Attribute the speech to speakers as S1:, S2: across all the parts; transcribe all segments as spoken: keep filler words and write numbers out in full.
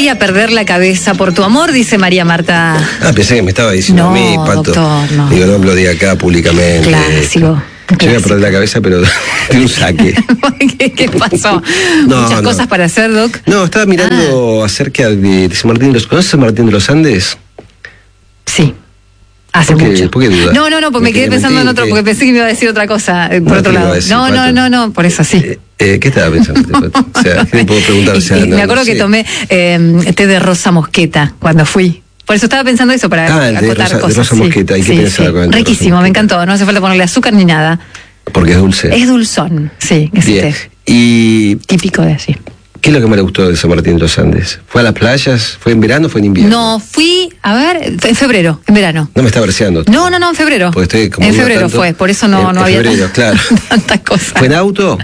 S1: voy a perder la cabeza por tu amor, dice María Marta.
S2: Ah, pensé que me estaba diciendo
S1: no,
S2: a mí, Pato.
S1: Doctor, no.
S2: Digo, no lo diga acá públicamente.
S1: Clásico.
S2: Yo voy a perder la cabeza, pero de un saque.
S1: ¿Qué, ¿Qué pasó?
S2: No,
S1: Muchas
S2: no.
S1: cosas para hacer, Doc.
S2: No, estaba mirando ah. acerca de San Martín de los... ¿Conoces San Martín de los Andes?
S1: Sí. Hace
S2: ¿Por qué,
S1: mucho.
S2: ¿Por qué dudas?
S1: No, no, no, porque me, me quedé pensando en otro, que... porque pensé que me iba a decir otra cosa, eh, por no, otro lado. Decir, no, no, no, no, por eso sí.
S2: Eh, eh, ¿Qué estaba pensando? O sea, ¿qué te puedo preguntar? O sea,
S1: y,
S2: no,
S1: me acuerdo
S2: no
S1: que
S2: sé.
S1: tomé eh, té de rosa mosqueta cuando fui. Por eso estaba pensando eso, para
S2: ah, el
S1: acotar
S2: de rosa,
S1: cosas.
S2: De rosa
S1: sí,
S2: mosqueta, ¿y qué
S1: sí,
S2: pensaba
S1: sí.
S2: con el
S1: Riquísimo, me encantó, no hace falta ponerle azúcar ni nada.
S2: Porque es dulce.
S1: Es dulzón, sí, es
S2: Bien.
S1: té.
S2: Y...
S1: Típico de allí.
S2: ¿Qué es lo que más le gustó de San Martín de los Andes? ¿Fue a las playas? ¿Fue en verano o fue en invierno?
S1: No, fui, a ver, en febrero, en verano.
S2: No me está verseando.
S1: No, no, no, en febrero.
S2: Estoy como
S1: en febrero
S2: tanto,
S1: fue, por eso no,
S2: en,
S1: no
S2: en
S1: había
S2: febrero, claro.
S1: tantas cosas.
S2: ¿Fue en auto?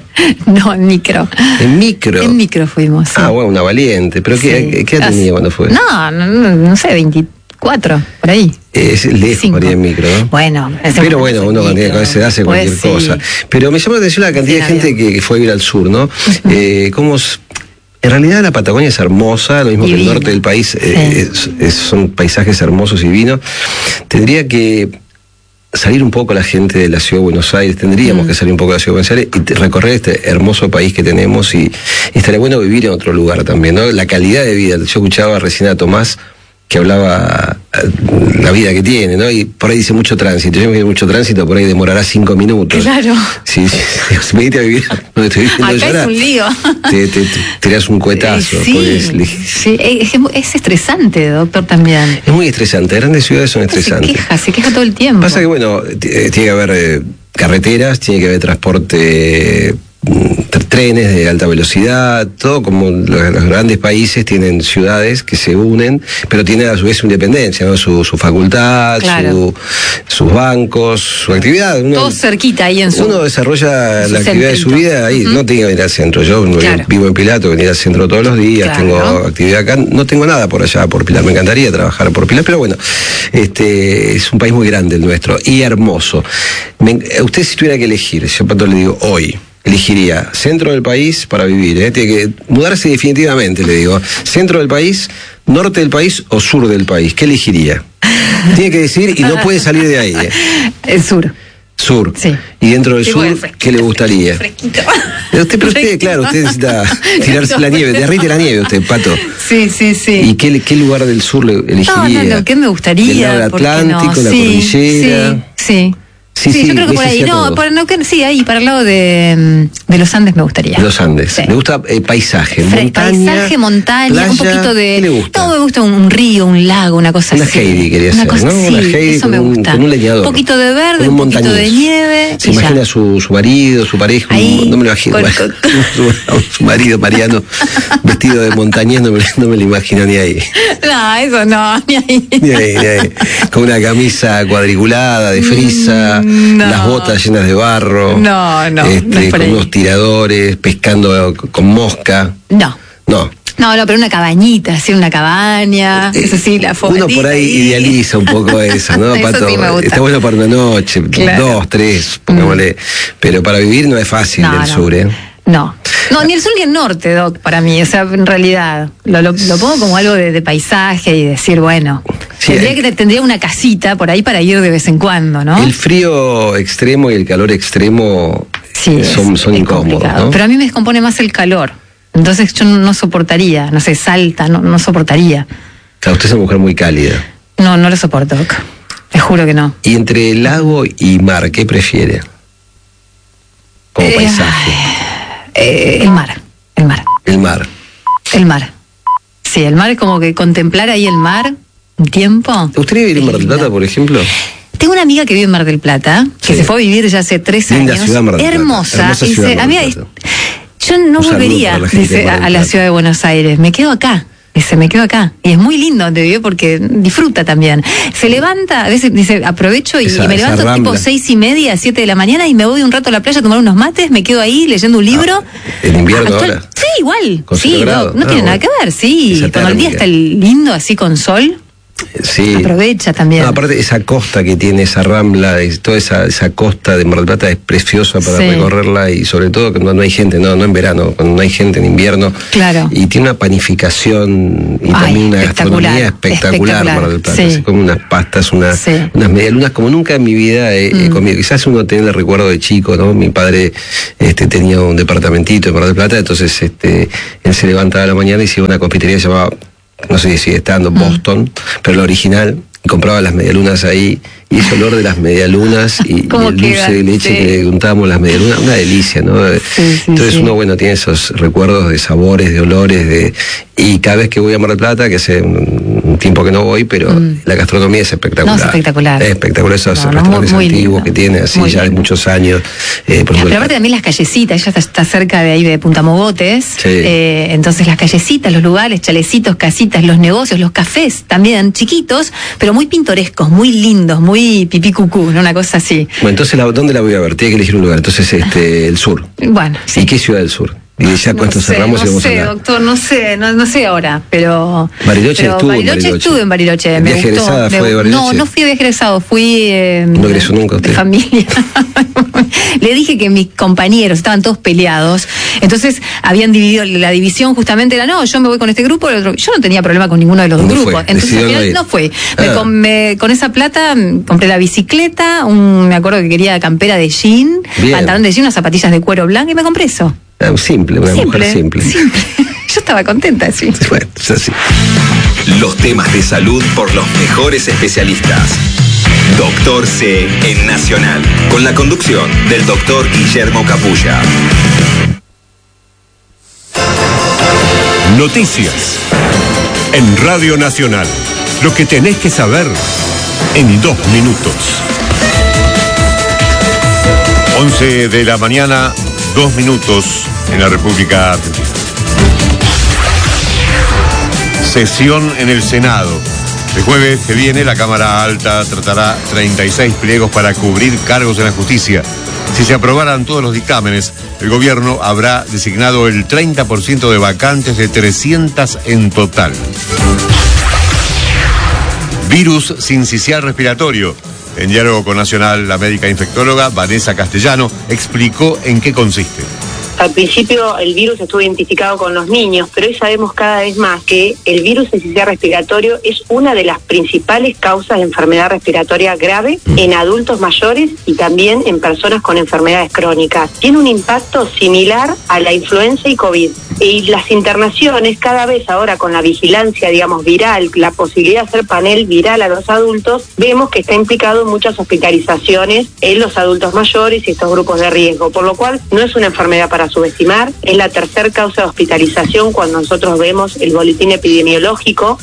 S1: No, en micro.
S2: ¿En micro?
S1: En micro fuimos. Sí.
S2: Ah, bueno, una valiente. ¿Pero qué,
S1: sí.
S2: qué edad tenía cuando fue?
S1: No, no, no, no sé, veinticuatro, por ahí.
S2: Es lejos para ir en micro, ¿no?
S1: Bueno,
S2: pero bueno, uno con esa edad hace cualquier
S1: pues
S2: cosa.
S1: Sí.
S2: Pero me llamó la atención la cantidad sí, de gente que, que fue a vivir al sur, ¿no? Uh-huh. eh, cómo en realidad la Patagonia es hermosa, lo mismo Divino. Que el norte del país, sí. eh, es, es, son paisajes hermosos y divinos. Tendría que salir un poco la gente de la ciudad de Buenos Aires, tendríamos mm. que salir un poco de la ciudad de Buenos Aires y recorrer este hermoso país que tenemos y, y estaría bueno vivir en otro lugar también, ¿no? La calidad de vida. Yo escuchaba recién a Tomás que hablaba la vida que tiene, ¿no? Y por ahí dice mucho tránsito. Yo me digo mucho tránsito, por ahí demorará cinco minutos.
S1: Claro.
S2: Si, si, si me diste a vivir donde estoy viviendo
S1: acá
S2: yo,
S1: es un lío.
S2: Te, te, te tirás un cuetazo.
S1: Eh, sí,
S2: es,
S1: sí es, es estresante, doctor, también.
S2: Es muy estresante. Grandes ciudades son estresantes.
S1: Se queja, se queja todo el tiempo.
S2: Pasa que, bueno, tiene que haber eh, carreteras, tiene que haber transporte... trenes de alta velocidad, todo como los, los grandes países tienen ciudades que se unen, pero tienen a su vez su independencia, ¿no? Su, su facultad, claro. su, sus bancos, su actividad. Uno,
S1: todo cerquita ahí en su
S2: Uno desarrolla la actividad de su vida ahí, uh-huh. no tiene que venir al centro. Yo claro. vivo en Pilar, tengo que venir al centro todos los días, claro. tengo actividad acá, no tengo nada por allá, por Pilar, me encantaría trabajar por Pilar, pero bueno, este es un país muy grande el nuestro y hermoso. Me, usted si tuviera que elegir, yo Pato le digo hoy, elegiría centro del país para vivir, ¿eh? Tiene que mudarse definitivamente, le digo. Centro del país, norte del país o sur del país. ¿Qué elegiría? Tiene que decir y no puede salir de ahí. ¿eh?
S1: El sur.
S2: Sur.
S1: Sí.
S2: Y dentro del
S1: sí,
S2: sur,
S1: bueno,
S2: ¿qué le gustaría?
S1: Fresquito.
S2: Usted, pero usted, claro, usted necesita tirarse la nieve, derrite la nieve usted, Pato.
S1: Sí, sí, sí.
S2: ¿Y qué, qué lugar del sur le elegiría?
S1: No, no, no, ¿qué me gustaría?
S2: ¿Del lado del Atlántico,
S1: no?
S2: la
S1: sí,
S2: cordillera?
S1: Sí, sí.
S2: Sí,
S1: sí,
S2: sí,
S1: yo creo que por ahí. No, por, no, sí, ahí, para el lado de, de los Andes me gustaría.
S2: Los Andes.
S1: Sí.
S2: Me gusta eh, paisaje,
S1: Fre
S2: montaña.
S1: Paisaje, montaña,
S2: playa,
S1: un poquito de.
S2: ¿Qué le gusta?
S1: No, me gusta un, un río, un lago, una cosa
S2: una
S1: así.
S2: Una Heidi quería
S1: una
S2: ser,
S1: cosa,
S2: ¿no?
S1: Sí,
S2: una Heidi
S1: eso
S2: con
S1: me gusta.
S2: Un, con un leñador.
S1: Un poquito de verde,
S2: un,
S1: un poquito de nieve.
S2: Se imagina a su, su marido, su pareja.
S1: Ahí,
S2: un, no me lo imagino.
S1: con, con,
S2: su, su marido, Mariano, vestido de montañés, no me, no me lo imagino ni ahí.
S1: No, eso no, ni ahí.
S2: Ni ahí, ni ahí. Con una camisa cuadriculada de frisa,
S1: no.
S2: las botas llenas de barro.
S1: No, no.
S2: Este,
S1: no es
S2: con
S1: ahí.
S2: unos tiradores, pescando con mosca.
S1: No.
S2: No.
S1: No, no, pero una cabañita, así una cabaña, eh, eso sí, la fogatita.
S2: Uno por ahí y... idealiza un poco eso, ¿no,
S1: eso
S2: Pato?
S1: Sí me gusta.
S2: Está bueno para una noche, claro. dos, tres, pongámosle. Mm. Pero para vivir no es fácil
S1: no,
S2: el
S1: no.
S2: sur, ¿eh?
S1: No, no, ni el sur ni el norte, Doc, para mí. O sea, en realidad, lo, lo, lo pongo como algo de, de paisaje y decir, bueno, sí, tendría, el, que, tendría una casita por ahí para ir de vez en cuando, ¿no?
S2: El frío extremo y el calor extremo
S1: sí,
S2: son,
S1: es,
S2: son
S1: es
S2: incómodos, ¿no?
S1: Pero a mí me descompone más el calor. Entonces yo no soportaría, no sé, Salta, no, no soportaría.
S2: O sea, usted es una mujer muy cálida.
S1: No, no lo soporto, Doc. Te juro que no.
S2: ¿Y entre lago y mar, qué prefiere? Como
S1: eh,
S2: paisaje.
S1: Eh, el mar, el mar.
S2: El mar.
S1: El mar. Sí, el mar es como que contemplar ahí el mar un tiempo.
S2: ¿Usted quiere vivir en Mar del Plata, por ejemplo?
S1: Tengo una amiga que vive en Mar del Plata, que sí. se fue a vivir ya hace tres
S2: Linda
S1: años.
S2: Ciudad, Mar del Plata.
S1: Hermosa.
S2: Hermosa ciudad,
S1: dice,
S2: Mar del
S1: amiga,
S2: Plata.
S1: yo no
S2: Un
S1: volvería
S2: la
S1: dice, a, a la ciudad de Buenos Aires, me quedo acá. Dice, me quedo acá. Y es muy lindo donde vive porque disfruta también. Se levanta, a veces dice, aprovecho y,
S2: esa,
S1: y me levanto tipo seis y media, siete de la mañana y me voy un rato a la playa a tomar unos mates, me quedo ahí leyendo un libro.
S2: Ah, ¿en invierno
S1: Actual,
S2: ahora?
S1: Sí, igual.
S2: ¿Con
S1: Sí, no, no
S2: ah,
S1: tiene
S2: bueno.
S1: nada que ver, sí.
S2: Esa
S1: Cuando el día está lindo así con sol.
S2: Sí.
S1: Aprovecha también.
S2: No, aparte, esa costa que tiene, esa rambla, toda esa, esa costa de Mar del Plata es preciosa para sí. recorrerla, y sobre todo cuando no hay gente, no, no en verano, cuando no hay gente en invierno.
S1: Claro.
S2: Y tiene una panificación y Ay, también una gastronomía espectacular, espectacular. Mar del Plata. Sí. Como unas pastas, una, sí. unas medialunas como nunca en mi vida he, mm. he comido. Quizás uno tiene el recuerdo de chico, ¿no? Mi padre este, tenía un departamentito en Mar del Plata, entonces este, él se levantaba a la mañana y se iba a una confitería que se llamaba, no sé si sigue estando, Boston, mm. pero la original, y compraba las medialunas ahí, y ese olor de las medialunas y, y el dulce de leche sí. que le untábamos las medialunas, una delicia, ¿no? Sí, sí, Entonces sí. uno, bueno, tiene esos recuerdos de sabores, de olores, de y cada vez que voy a Mar del Plata, que hace un, un tiempo que no voy, pero mm. la gastronomía es espectacular.
S1: No, es espectacular.
S2: Es espectacular, esos
S1: no,
S2: restaurantes
S1: no, muy, muy
S2: antiguos
S1: lindo.
S2: que tiene, así muy ya lindo. de muchos años.
S1: Eh, por pero aparte también las callecitas, ella está, está cerca de ahí de Punta Mogotes, sí. eh, entonces las callecitas, los lugares, chalecitos, casitas, los negocios, los cafés, también chiquitos, pero muy pintorescos, muy lindos, muy pipí cucú, ¿no? Una cosa así.
S2: Bueno, entonces, la, ¿dónde la voy a ver? Tiene que elegir un lugar. Entonces, este, el sur.
S1: Bueno, sí.
S2: ¿Y qué ciudad del sur? Y ya cuánto
S1: no sé,
S2: cerramos
S1: no
S2: y vamos
S1: sé,
S2: a hablar.
S1: doctor, no sé, no, no sé ahora, pero...
S2: Bariloche
S1: pero
S2: estuvo
S1: Bariloche
S2: en Bariloche.
S1: estuve en Bariloche, me
S2: ¿Viaje
S1: gustó.
S2: egresada
S1: me,
S2: fue de Bariloche?
S1: No, no fui de viaje egresado, fui... Eh,
S2: no egresó nunca usted.
S1: De familia. Le dije que mis compañeros estaban todos peleados, entonces habían dividido, la división justamente era, no, yo me voy con este grupo, el otro, yo no tenía problema con ninguno de los dos grupos, fue? entonces al final no fue. Ah. Me, con, me, con esa plata compré la bicicleta, un, me acuerdo que quería campera de jean, Bien. pantalón de jean, unas zapatillas de cuero blanco y me compré eso.
S2: Simple, una simple, mujer simple.
S1: simple. Yo estaba contenta, sí.
S2: Bueno, es así.
S3: Los temas de salud por los mejores especialistas. Doctor C en Nacional, con la conducción del doctor Guillermo Capulla.
S4: Noticias en Radio Nacional. Lo que tenés que saber en dos minutos. once de la mañana, dos minutos en la República Argentina. Sesión en el Senado. El jueves que viene la Cámara Alta tratará treinta y seis pliegos para cubrir cargos en la justicia. Si se aprobaran todos los dictámenes, el gobierno habrá designado el treinta por ciento de vacantes de trescientas en total. Virus sincicial respiratorio. En diálogo con Nacional, la médica infectóloga Vanessa Castellano explicó en qué consiste.
S5: Al principio el virus estuvo identificado con los niños, pero hoy sabemos cada vez más que el virus sincicial respiratorio es una de las principales causas de enfermedad respiratoria grave en adultos mayores y también en personas con enfermedades crónicas. Tiene un impacto similar a la influenza y COVID. Y las internaciones, cada vez ahora con la vigilancia, digamos, viral, la posibilidad de hacer panel viral a los adultos, vemos que está implicado en muchas hospitalizaciones en los adultos mayores y estos grupos de riesgo, por lo cual no es una enfermedad para subestimar, es la tercera causa de hospitalización cuando nosotros vemos el boletín epidemiológico.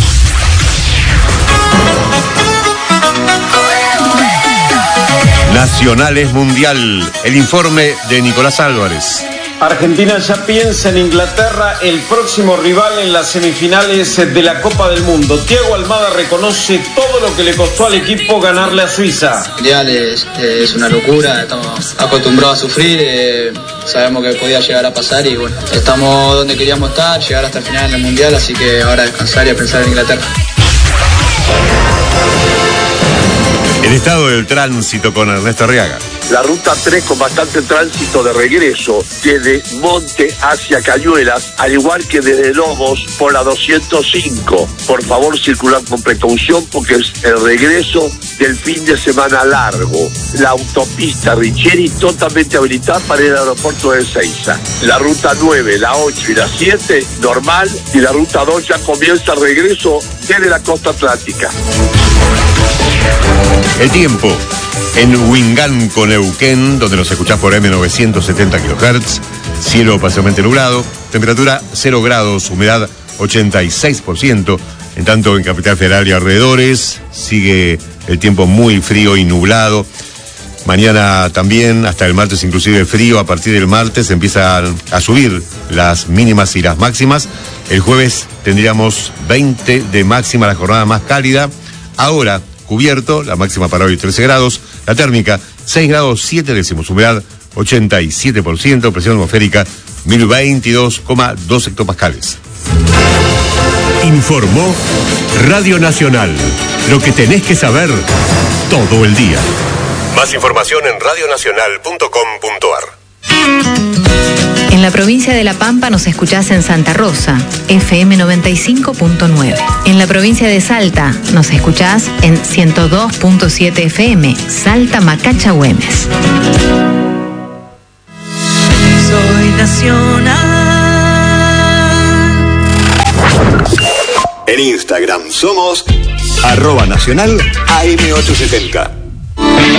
S4: Nacional es mundial, el informe de Nicolás Álvarez.
S6: Argentina ya piensa en Inglaterra, el próximo rival en las semifinales de la Copa del Mundo. Thiago Almada reconoce todo lo que le costó al equipo ganarle a Suiza.
S7: Mundial es, es una locura, estamos acostumbrados a sufrir, eh, sabemos que podía llegar a pasar y bueno, estamos donde queríamos estar, llegar hasta el final del Mundial, así que ahora descansar y a pensar en Inglaterra.
S4: El estado del tránsito con Ernesto Arriaga.
S8: La ruta tres con bastante tránsito de regreso desde Monte hacia Cañuelas, al igual que desde Lobos por la doscientos cinco. Por favor, circular con precaución porque es el regreso del fin de semana largo. La autopista Richieri totalmente habilitada para ir al aeropuerto de Ezeiza. La ruta nueve, la ocho y la siete normal, y la ruta dos ya comienza el regreso desde la costa atlántica.
S4: El tiempo. En Huinganco, Neuquén, donde nos escuchás por eme novecientos setenta kilohertz, cielo parcialmente nublado, temperatura cero grados, humedad ochenta y seis por ciento. En tanto, en Capital Federal y alrededores sigue el tiempo muy frío y nublado. Mañana también, hasta el martes inclusive frío. A partir del martes empiezan a subir las mínimas y las máximas. El jueves tendríamos veinte de máxima, la jornada más cálida. Ahora, cubierto, la máxima para hoy trece grados, la térmica seis grados siete décimos, humedad ochenta y siete por ciento, presión atmosférica mil veintidós coma dos hectopascales. Informó Radio Nacional. Lo que tenés que saber todo el día. Más información en radionacional punto com punto ar.
S1: En la provincia de La Pampa nos escuchás en Santa Rosa, F M noventa y cinco punto nueve. En la provincia de Salta nos escuchás en ciento dos punto siete F M, Salta Macacha Güemes.
S9: Soy nacional.
S3: En Instagram somos arroba nacional A M ochocientos setenta.